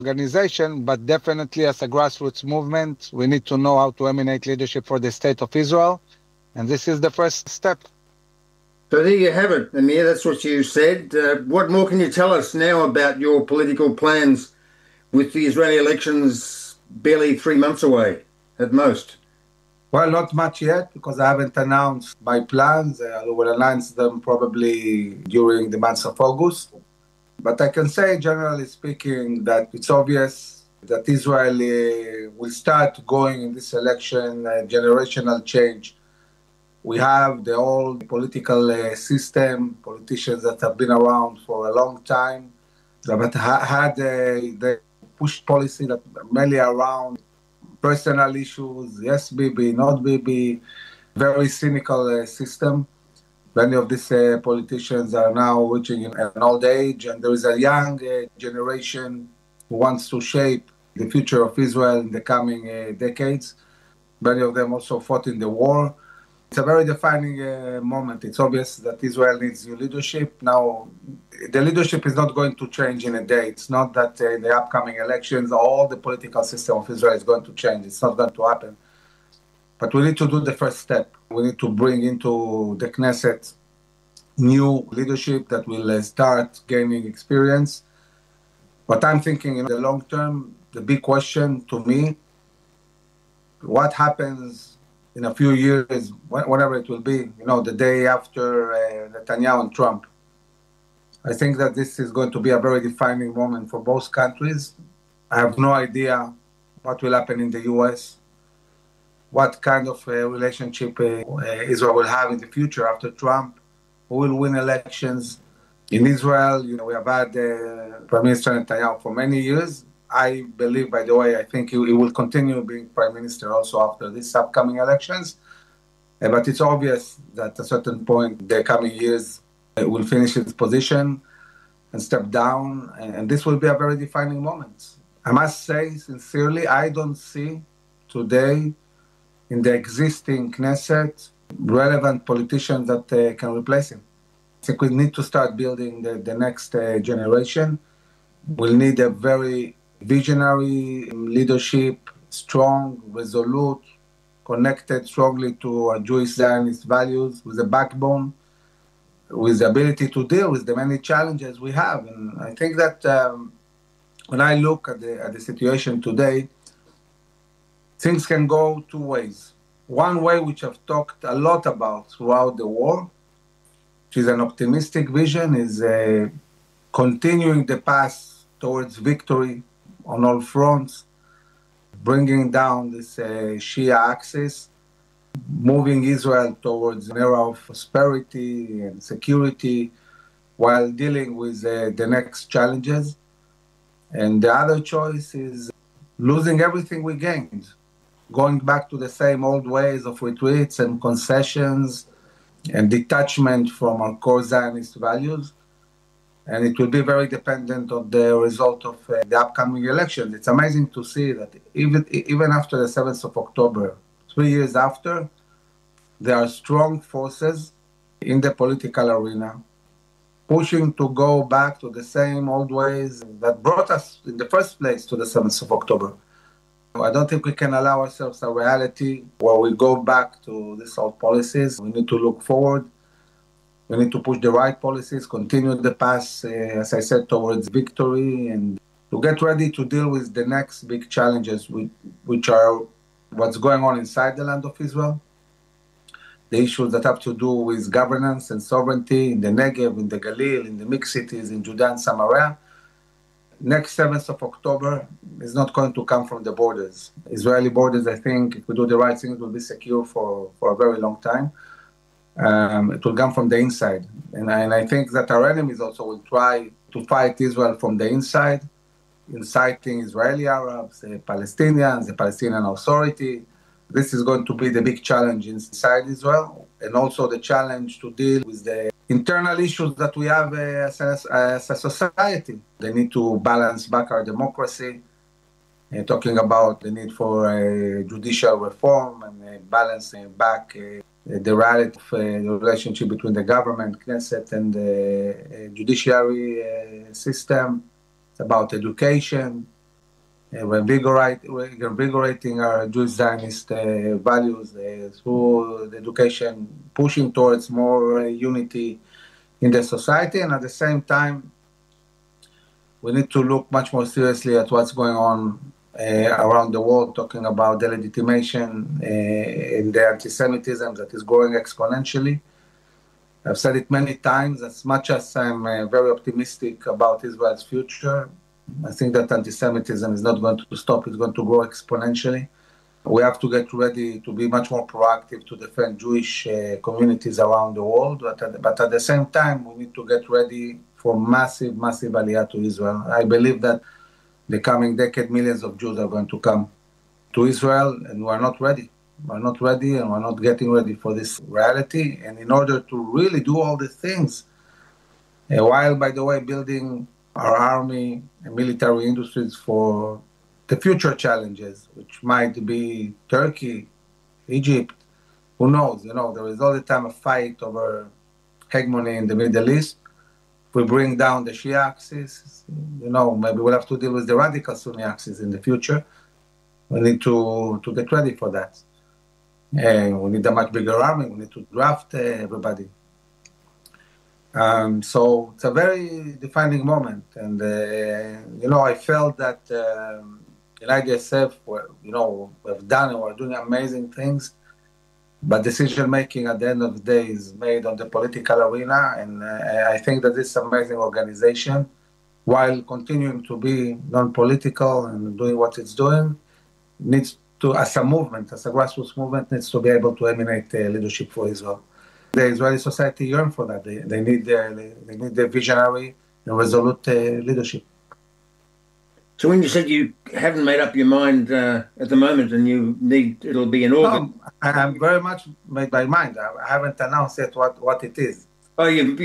organization, but definitely as a grassroots movement, we need to know how to emanate leadership for the state of Israel. And this is the first step. So there you have it, Amir. That's what you said. What more can you tell us now about your political plans with the Israeli elections barely 3 months away at most? Well, not much yet because I haven't announced my plans. I will announce them probably during the month of August. But I can say, generally speaking, that it's obvious that Israel will start going in this election generational change. We have the old political system, politicians that have been around for a long time, that had the push policy that mainly around personal issues, yes, Bibi, not Bibi, very cynical system. Many of these politicians are now reaching an old age, and there is a young generation who wants to shape the future of Israel in the coming decades. Many of them also fought in the war. It's a very defining moment. It's obvious that Israel needs new leadership. Now, the leadership is not going to change in a day. It's not that in the upcoming elections, all the political system of Israel is going to change. It's not going to happen. But we need to do the first step. We need to bring into the Knesset new leadership that will start gaining experience. But I'm thinking in the long term, the big question to me, what happens in a few years, whenever it will be, the day after Netanyahu and Trump. I think that this is going to be a very defining moment for both countries. I have no idea what will happen in the US, what kind of relationship Israel will have in the future after Trump, who will win elections. In Israel, we have had Prime Minister Netanyahu for many years. I believe, by the way, I think he will continue being prime minister also after these upcoming elections. But it's obvious that at a certain point, the coming years, will finish his position and step down. And this will be a very defining moment. I must say, sincerely, I don't see today in the existing Knesset relevant politicians that can replace him. I think we need to start building the next generation. We'll need a very visionary leadership, strong, resolute, connected strongly to Jewish Zionist values, with a backbone, with the ability to deal with the many challenges we have. And I think that when I look at the situation today, things can go two ways. One way, which I've talked a lot about throughout the war, which is an optimistic vision, is continuing the path towards victory on all fronts, bringing down this Shia axis, moving Israel towards an era of prosperity and security while dealing with the next challenges. And the other choice is losing everything we gained, going back to the same old ways of retreats and concessions and detachment from our core Zionist values. And it will be very dependent on the result of the upcoming elections. It's amazing to see that even after the 7th of October, 3 years after, there are strong forces in the political arena pushing to go back to the same old ways that brought us in the first place to the 7th of October. I don't think we can allow ourselves a reality where we go back to these old policies. We need to look forward. We need to push the right policies, continue the path, as I said, towards victory, and to get ready to deal with the next big challenges, which are what's going on inside the land of Israel, the issues that have to do with governance and sovereignty in the Negev, in the Galil, in the mixed cities, in Judea and Samaria. Next 7th of October is not going to come from the borders. Israeli borders, I think, if we do the right thing, it will be secure for a very long time. It will come from the inside. And I think that our enemies also will try to fight Israel from the inside, inciting Israeli Arabs, Palestinians, the Palestinian Authority. This is going to be the big challenge inside Israel, and also the challenge to deal with the internal issues that we have as a society. They need to balance back our democracy, talking about the need for judicial reform and balancing back the reality of the relationship between the government, Knesset, and the judiciary system. It's about education. reinvigorating our Jewish Zionist values through the education, pushing towards more unity in the society, and at the same time, we need to look much more seriously at what's going on around the world, talking about the legitimation in the anti-Semitism that is growing exponentially. I've said it many times, as much as I'm very optimistic about Israel's future, I think that anti-Semitism is not going to stop, it's going to grow exponentially. We have to get ready to be much more proactive to defend Jewish communities around the world, but at the same time, we need to get ready for massive aliyah to Israel. I believe that the coming decade, millions of Jews are going to come to Israel, and we're not ready. We're not ready, and we're not getting ready for this reality. And in order to really do all these things, while, by the way, building our army and military industries for the future challenges, which might be Turkey, Egypt, who knows? There is all the time a fight over hegemony in the Middle East. If we bring down the Shia axis, maybe we'll have to deal with the radical Sunni axis in the future. We need to get ready for that. We need a much bigger army. We need to draft everybody. So it's a very defining moment. And, I felt that in IDSF, we've done and we're doing amazing things. But decision-making at the end of the day is made on the political arena. And I think that this amazing organization, while continuing to be non-political and doing what it's doing, needs to, as a movement, as a grassroots movement, needs to be able to emanate leadership for Israel. The Israeli society yearn for that. They need the visionary and resolute leadership. So when you said you haven't made up your mind at the moment and it'll be in August. No, I'm very much made my mind. I haven't announced yet what it is. Oh,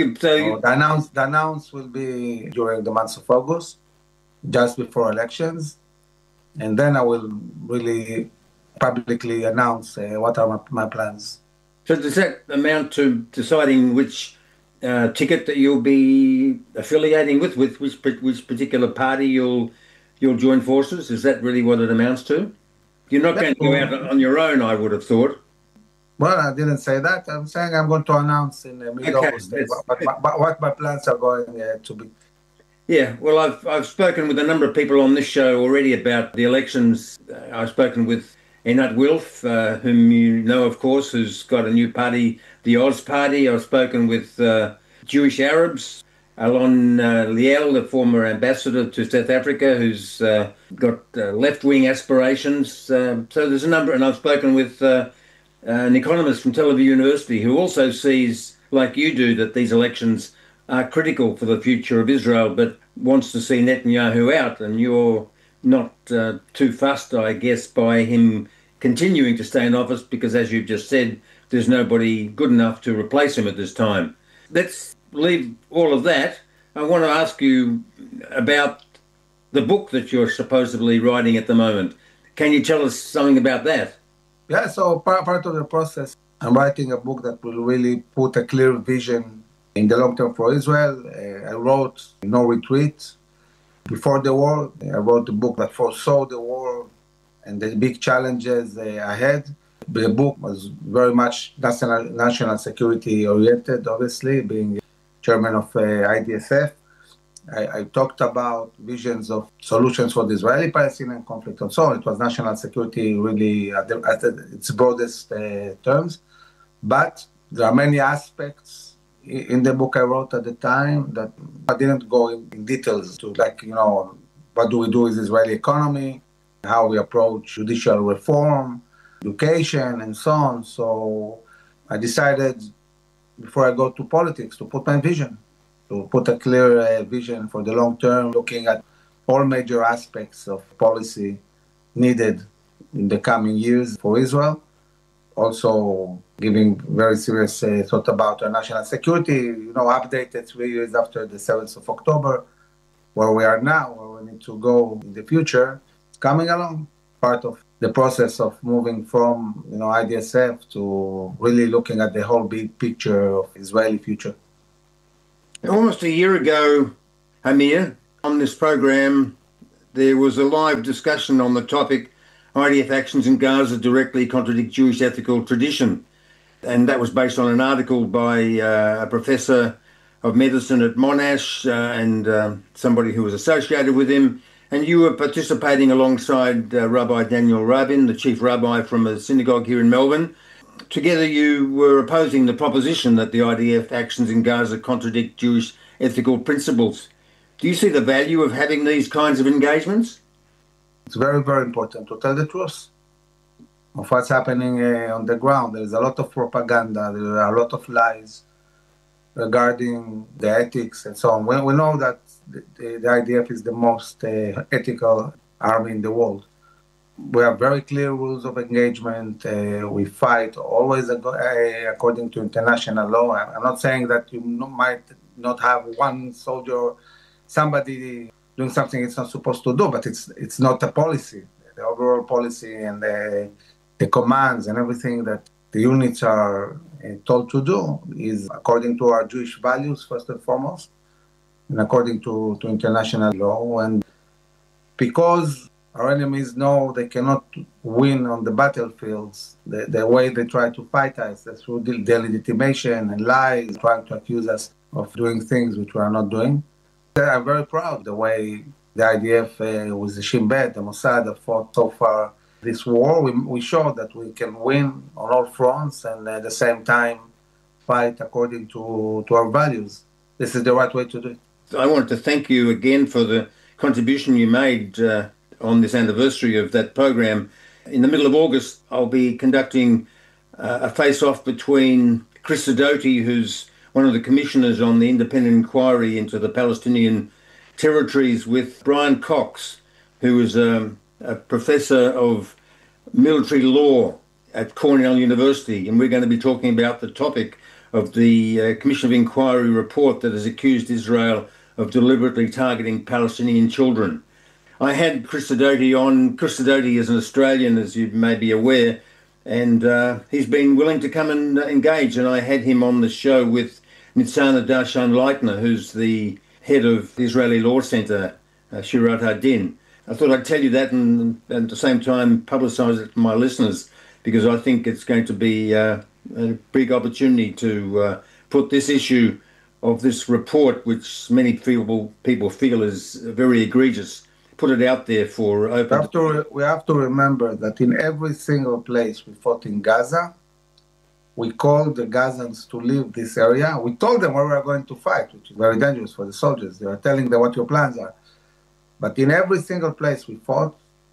the announce will be during the month of August, just before elections. And then I will really publicly announce what are my plans. So does that amount to deciding which ticket that you'll be affiliating with which particular party you'll join forces? Is that really what it amounts to? You're not going to go out on your own, I would have thought. Well, I didn't say that. I'm saying I'm going to announce in mid-August what my plans are going to be. Yeah, well, I've spoken with a number of people on this show already about the elections. I've spoken with Einat Wilf, whom you know, of course, who's got a new party, the Oz Party. I've spoken with Jewish Arabs, Alon Liel, the former ambassador to South Africa, who's got left-wing aspirations. So there's a number, and I've spoken with an economist from Tel Aviv University who also sees, like you do, that these elections are critical for the future of Israel, but wants to see Netanyahu out. And you're not too fussed, I guess, by him continuing to stay in office because, as you've just said, there's nobody good enough to replace him at this time. Let's leave all of that. I want to ask you about the book that you're supposedly writing at the moment. Can you tell us something about that? Yeah, so part of the process, I'm writing a book that will really put a clear vision in the long term for Israel. I wrote No Retreat before the war. I wrote a book that foresaw the war and the big challenges ahead. The book was very much national security oriented, obviously, being chairman of IDSF. I talked about visions of solutions for the Israeli-Palestinian conflict and so on. It was national security really at its broadest terms. But there are many aspects in the book I wrote at the time that I didn't go in details to, like, what do we do with the Israeli economy, how we approach judicial reform, education, and so on. So I decided, before I go to politics, to put my vision, to put a clear vision for the long term, looking at all major aspects of policy needed in the coming years for Israel. Also giving very serious thought about our national security, updated 3 years after the 7th of October, where we are now, where we need to go in the future, coming along, part of the process of moving from, IDSF to really looking at the whole big picture of Israeli future. Almost a year ago, Amir, on this program, there was a live discussion on the topic, IDF actions in Gaza directly contradict Jewish ethical tradition. And that was based on an article by a professor of medicine at Monash and somebody who was associated with him. And you were participating alongside Rabbi Daniel Rabin, the chief rabbi from a synagogue here in Melbourne. Together you were opposing the proposition that the IDF actions in Gaza contradict Jewish ethical principles. Do you see the value of having these kinds of engagements? It's very, very important to tell the truth of what's happening on the ground. There is a lot of propaganda, there are a lot of lies regarding the ethics and so on. We know that the IDF is the most ethical army in the world. We have very clear rules of engagement. We fight always according to international law. I'm not saying that you might not have one soldier, somebody doing something it's not supposed to do, but it's not a policy. The overall policy and the commands and everything that the units are told to do is according to our Jewish values, first and foremost, and according to international law. And because our enemies know they cannot win on the battlefields, the way they try to fight us, that's through delegitimation and lies, trying to accuse us of doing things which we are not doing. I'm very proud the way the IDF with the Shin Bet, the Mossad, have fought so far this war. We showed that we can win on all fronts and at the same time fight according to our values. This is the right way to do it. I wanted to thank you again for the contribution you made on this anniversary of that program. In the middle of August, I'll be conducting a face-off between Chris Sidoti, who's one of the commissioners on the independent inquiry into the Palestinian territories, with Brian Cox, who is a professor of military law at Cornell University. And we're going to be talking about the topic of the Commission of Inquiry report that has accused Israel of deliberately targeting Palestinian children. I had Chris Sidoti on. Chris Sidoti is an Australian, as you may be aware, and he's been willing to come and engage. And I had him on the show with Nitzana Darshan-Leitner, who's the head of the Israeli Law Center, Shirat Hadin. I thought I'd tell you that and at the same time publicise it to my listeners, because I think it's going to be a big opportunity to put this issue of this report, which many people feel is very egregious, put it out there for open. We have to remember that in every single place we fought in Gaza, we called the Gazans to leave this area. We told them where we are going to fight, which is very dangerous for the soldiers. They are telling them what your plans are. But in every single place we fought,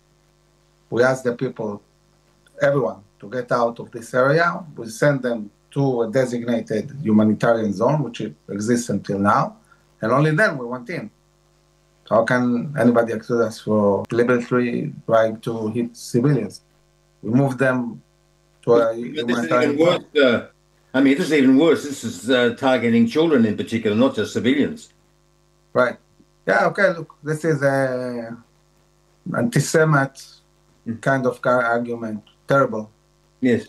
we asked the people, everyone, to get out of this area. We sent them to a designated humanitarian zone, which exists until now, and only then we went in. So how can anybody accuse us for deliberately trying to hit civilians? We moved them to a humanitarian zone. This is even worse. This is targeting children in particular, not just civilians. Right. Yeah, okay, look, this is an anti-Semite kind of argument. Terrible. Yes.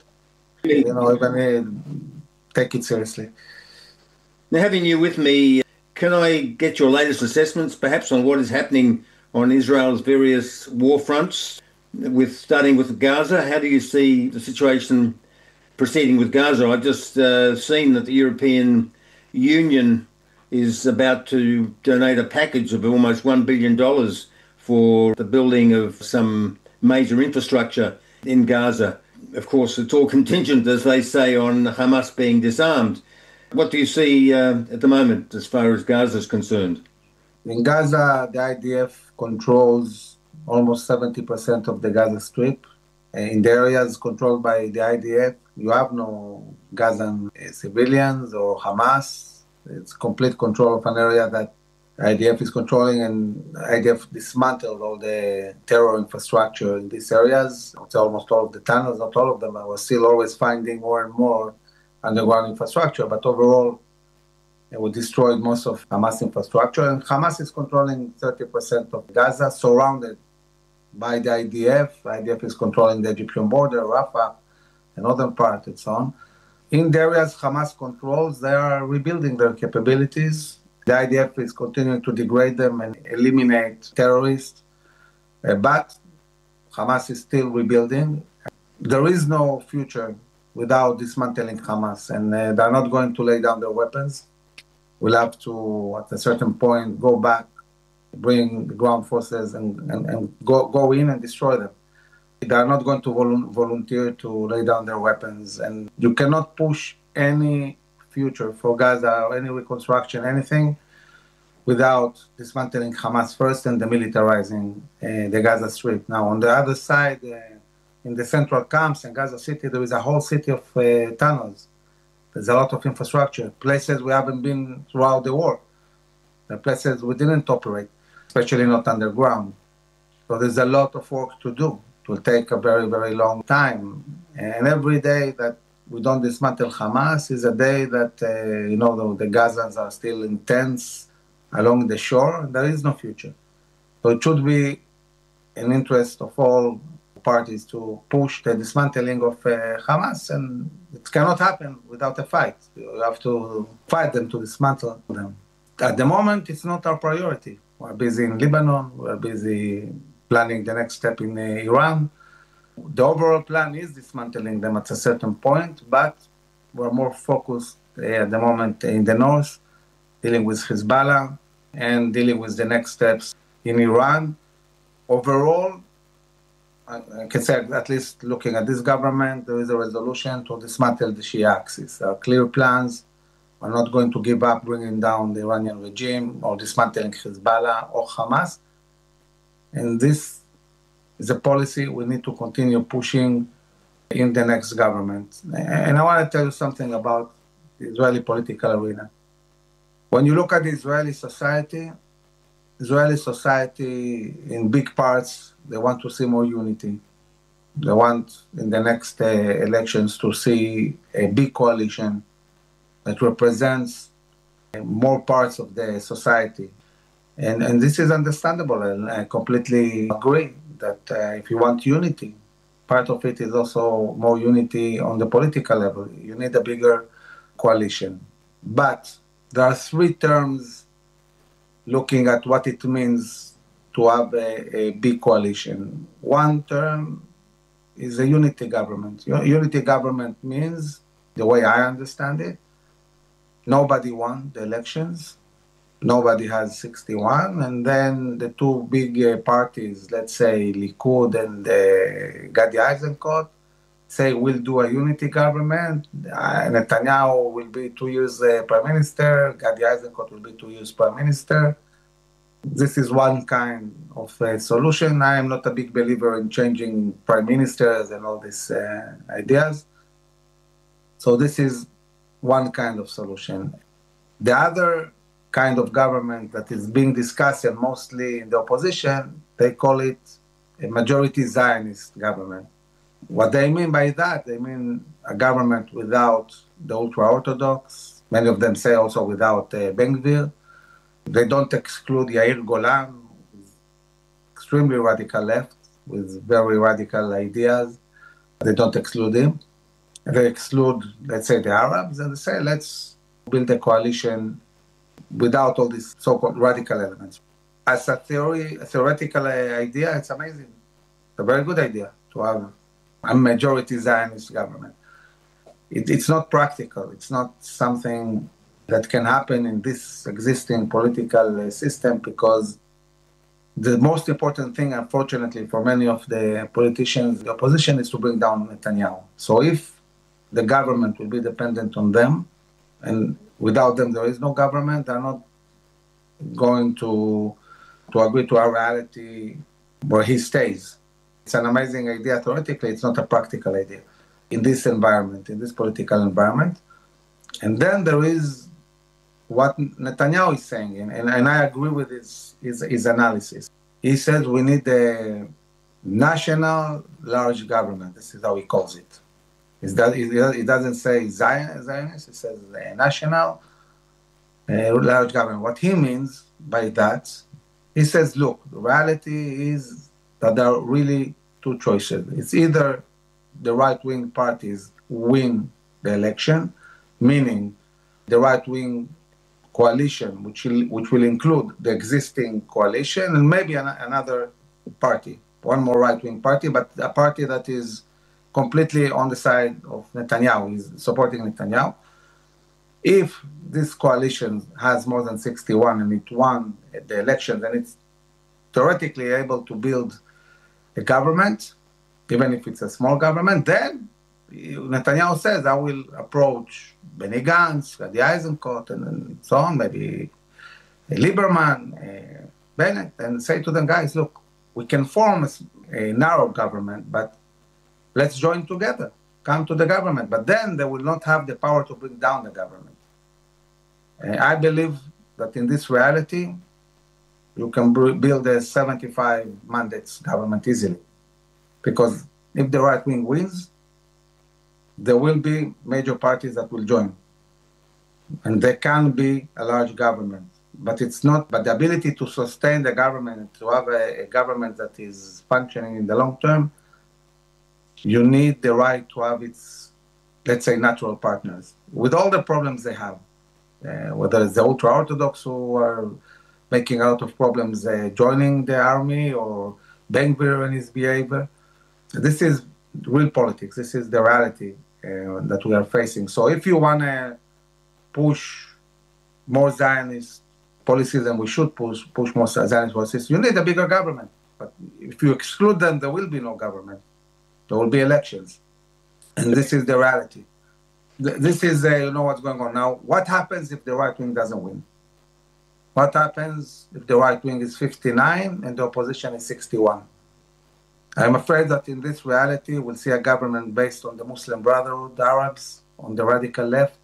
Even take it seriously. Now, having you with me, can I get your latest assessments, perhaps, on what is happening on Israel's various war fronts, starting with Gaza? How do you see the situation proceeding with Gaza? I've just seen that the European Union is about to donate a package of almost $1 billion for the building of some major infrastructure in Gaza. Of course, it's all contingent, as they say, on Hamas being disarmed. What do you see at the moment as far as Gaza is concerned? In Gaza, the IDF controls almost 70% of the Gaza Strip. In the areas controlled by the IDF, you have no Gazan civilians or Hamas. It's complete control of an area that IDF is controlling, and IDF dismantled all the terror infrastructure in these areas. It's almost all of the tunnels, not all of them. I was still always finding more and more underground infrastructure, but overall, we destroyed most of Hamas infrastructure, and Hamas is controlling 30% of Gaza, surrounded by the IDF. IDF is controlling the Egyptian border, Rafah, and other parts, and so on. In the areas Hamas controls, they are rebuilding their capabilities. The IDF is continuing to degrade them and eliminate terrorists. But Hamas is still rebuilding. There is no future without dismantling Hamas, and they're not going to lay down their weapons. We'll have to, at a certain point, go back, bring the ground forces, and go in and destroy them. They are not going to volunteer to lay down their weapons, and you cannot push any future for Gaza or any reconstruction, anything, without dismantling Hamas first and demilitarizing the Gaza Strip. Now, on the other side, in the central camps in Gaza City, there is a whole city of tunnels. There's a lot of infrastructure, places we haven't been throughout the war. The places we didn't operate, especially not underground. So there's a lot of work to do. It will take a very, very long time. And every day that we don't dismantle Hamas is a day that, the Gazans are still in tents along the shore. There is no future. So it should be in interest of all parties to push the dismantling of Hamas, and it cannot happen without a fight. You have to fight them to dismantle them. At the moment, it's not our priority. We're busy in Lebanon. We're busy planning the next step in Iran. The overall plan is dismantling them at a certain point, but we're more focused at the moment in the north, dealing with Hezbollah and dealing with the next steps in Iran. Overall, I can say, at least looking at this government, there is a resolution to dismantle the Shia axis. There are clear plans. We're not going to give up bringing down the Iranian regime or dismantling Hezbollah or Hamas. And this is a policy we need to continue pushing in the next government. And I want to tell you something about the Israeli political arena. When you look at the Israeli society in big parts, they want to see more unity. They want in the next elections to see a big coalition that represents more parts of the society. And this is understandable, and I completely agree that if you want unity, part of it is also more unity on the political level. You need a bigger coalition. But there are three terms looking at what it means to have a big coalition. One term is a unity government. Unity government means, the way I understand it, nobody won the elections. Nobody has 61. And then the two big parties, let's say Likud and Gadi Eisenkot, say we'll do a unity government. Netanyahu will be 2 years prime minister. Gadi Eisenkot will be 2 years prime minister. This is one kind of solution. I am not a big believer in changing prime ministers and all these ideas. So this is one kind of solution. The other kind of government that is being discussed, and mostly in the opposition, they call it a majority Zionist government. What they mean by that, they mean a government without the ultra-Orthodox. Many of them say also without Ben-Gvir. They don't exclude Yair Golan, extremely radical left, with very radical ideas. They don't exclude him. They exclude, let's say, the Arabs, and they say, let's build a coalition without all these so-called radical elements. As a theoretical idea, it's amazing. It's a very good idea to have a majority Zionist government. It's not practical. It's not something that can happen in this existing political system, because the most important thing, unfortunately, for many of the politicians, the opposition, is to bring down Netanyahu. So if the government will be dependent on them, and without them there is no government, they're not going to agree to a reality where he stays. It's an amazing idea theoretically, it's not a practical idea in this environment, in this political environment. And then there is what Netanyahu is saying, and I agree with his analysis. He says we need a national large government. This is how he calls it. It doesn't say Zionist, it says a national large government. What he means by that, he says, look, the reality is that there are really two choices. It's either the right-wing parties win the election, meaning the right-wing coalition, which will include the existing coalition and maybe another party, one more right-wing party, but a party that is completely on the side of Netanyahu, is supporting Netanyahu. If this coalition has more than 61 and it won the elections, and it's theoretically able to build a government, even if it's a small government, then Netanyahu says, I will approach Benny Gantz, Gadi Eisenkot, and so on, maybe Lieberman, Bennett, and say to them, guys, look, we can form a narrow government, but let's join together, come to the government. But then they will not have the power to bring down the government. I believe that in this reality, you can build a 75 mandates government easily. Because if the right wing wins, there will be major parties that will join. And there can be a large government. But the ability to sustain the government, to have a government that is functioning in the long term, you need the right to have its, let's say, natural partners, with all the problems they have. Whether it's the ultra-Orthodox who are making a lot of problems joining the army, or Ben-Gvir and his behavior. This is real politics. This is the reality that we are facing. So if you want to push more Zionist policies, and we should push more Zionist policies, you need a bigger government. But if you exclude them, there will be no government. There will be elections. And this is the reality. This is, you know what's going on now. What happens if the right wing doesn't win? What happens if the right wing is 59 and the opposition is 61? I'm afraid that in this reality, we'll see a government based on the Muslim Brotherhood, Arabs, on the radical left.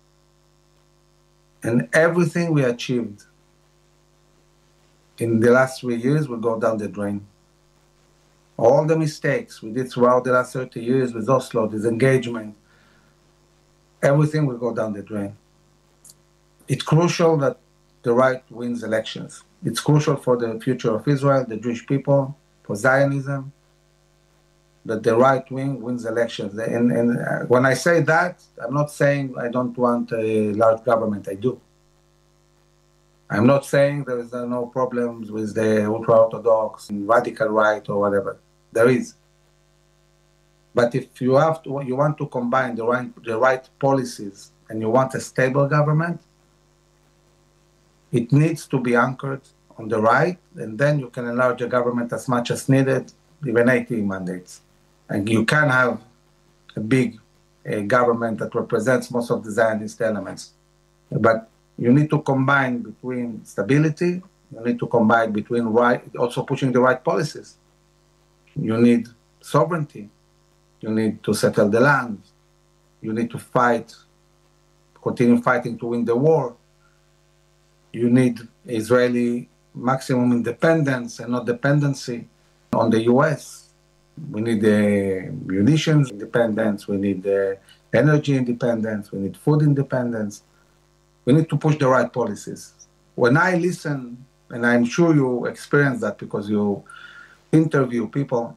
And everything we achieved in the last 3 years will go down the drain. All the mistakes we did throughout the last 30 years with Oslo, disengagement, everything will go down the drain. It's crucial that the right wins elections. It's crucial for the future of Israel, the Jewish people, for Zionism, that the right wing wins elections. And when I say that, I'm not saying I don't want a large government. I do. I'm not saying there is no problems with the ultra-Orthodox and radical right or whatever. There is. But if you want to combine the right policies and you want a stable government, it needs to be anchored on the right, and then you can enlarge the government as much as needed, even 80 mandates. And you can have a big government that represents most of the Zionist elements. But you need to combine between stability, you need to combine between also pushing the right policies. You need sovereignty. You need to settle the land. You need to continue fighting to win the war. You need Israeli maximum independence and not dependency on the US. We need the munitions independence. We need the energy independence. We need food independence. We need to push the right policies. When I listen, and I'm sure you experience that because you interview people,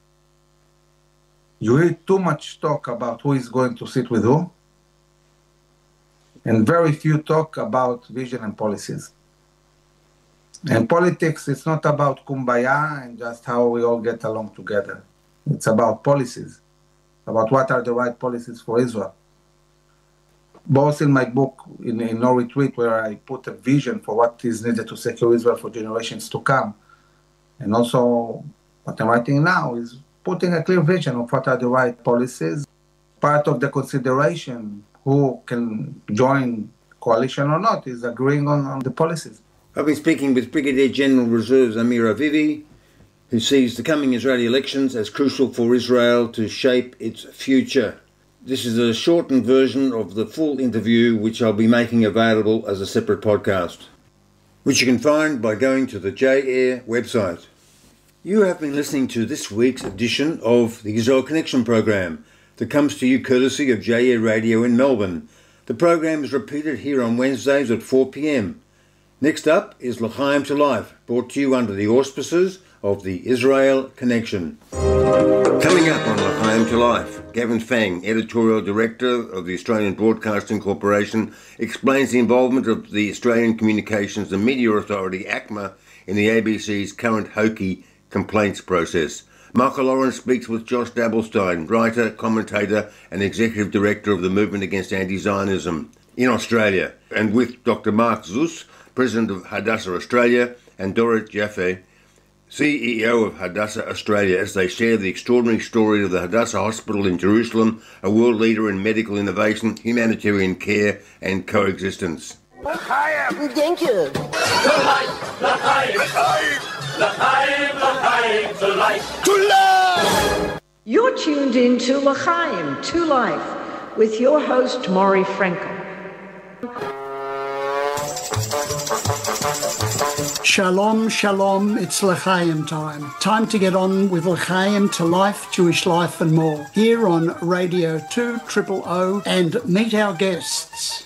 you hear too much talk about who is going to sit with who, and very few talk about vision and policies. And politics, it's not about kumbaya and just how we all get along together. It's about policies, about what are the right policies for Israel. Both in my book, in No Retreat, where I put a vision for what is needed to secure Israel for generations to come, and also what I'm writing now is putting a clear vision of what are the right policies. Part of the consideration who can join coalition or not is agreeing on the policies. I've been speaking with Brigadier General Reserves Amir Avivi, who sees the coming Israeli elections as crucial for Israel to shape its future. This is a shortened version of the full interview, which I'll be making available as a separate podcast, which you can find by going to the J-Air website. You have been listening to this week's edition of the Israel Connection program that comes to you courtesy of J-Air Radio in Melbourne. The program is repeated here on Wednesdays at 4 p.m. Next up is L'Chaim to Life, brought to you under the auspices of the Israel Connection. Coming up on L'Chaim to Life, Gavin Fang, Editorial Director of the Australian Broadcasting Corporation, explains the involvement of the Australian Communications and Media Authority, ACMA, in the ABC's current Hokie complaints process. Michael Lawrence speaks with Josh Dabblestein, writer, commentator and executive director of the Movement Against Anti-Zionism in Australia, and with Dr. Mark Zuss, president of Hadassah Australia, and Dorit Jaffe, CEO of Hadassah Australia, as they share the extraordinary story of the Hadassah Hospital in Jerusalem, a world leader in medical innovation, humanitarian care and coexistence. Thank you. You're tuned in to L'chaim, to Life, with your host, Maury Frankel. Shalom, shalom, it's L'chaim time. Time to get on with L'chaim, to Life, Jewish life and more. Here on Radio 2 000 and meet our guests.